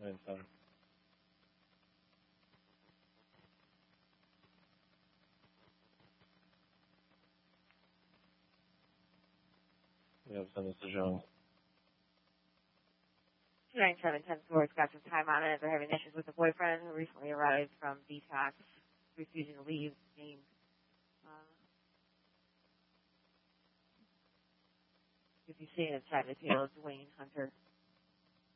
9:10. Yeah, send this to John. 29710 Swords got some time on it. They're having issues with the boyfriend who recently arrived from detox, refusing to leave, being if you see it inside the tail, Dwayne Hunter.